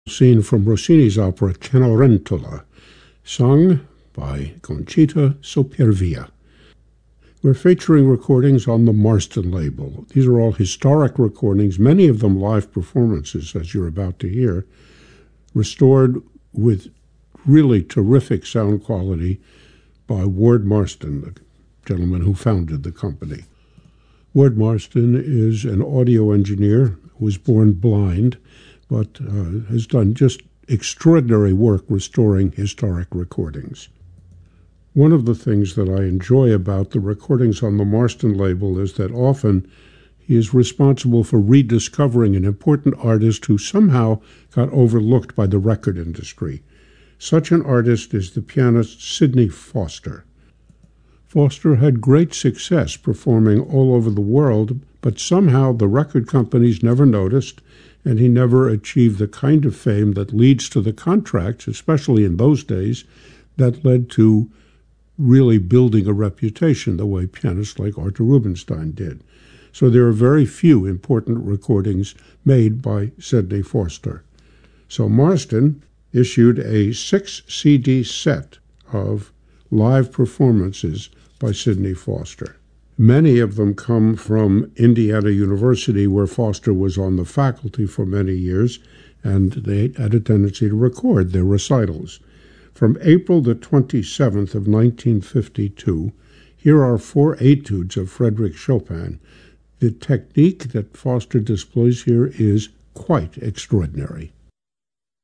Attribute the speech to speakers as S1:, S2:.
S1: scene from Rossini's opera Cenerentola, sung by Conchita Supervia. We're featuring recordings on the Marston label. These are all historic recordings, many of them live performances, as you're about to hear, restored with really terrific sound quality by Ward Marston, the gentleman who founded the company. Ward Marston is an audio engineer who was born blind, but has done just extraordinary work restoring historic recordings. One of the things that I enjoy about the recordings on the Marston label is that often he is responsible for rediscovering an important artist who somehow got overlooked by the record industry. Such an artist is the pianist Sidney Foster. Foster had great success performing all over the world, but somehow the record companies never noticed, and he never achieved the kind of fame that leads to the contracts, especially in those days, that led to really building a reputation the way pianists like Arthur Rubinstein did. So there are very few important recordings made by Sidney Foster. So Marston issued a 6-CD set of live performances by Sidney Foster. Many of them come from Indiana University, where Foster was on the faculty for many years, and they had a tendency to record their recitals. From April the 27th of 1952, here are 4 etudes of Frédéric Chopin. The technique that Foster displays here is quite extraordinary.